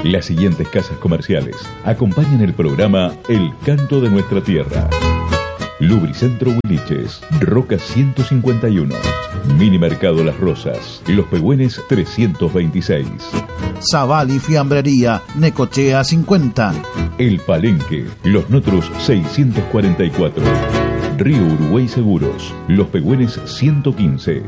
Las siguientes casas comerciales acompañan el programa El Canto de Nuestra Tierra. Lubricentro Huiliches, Roca 151. Mini Mercado Las Rosas, Los Pehuen 326. Zabal y Fiambrería, Necochea 50. El Palenque, Los Notros 644. Río Uruguay Seguros, Los Pehuen 115.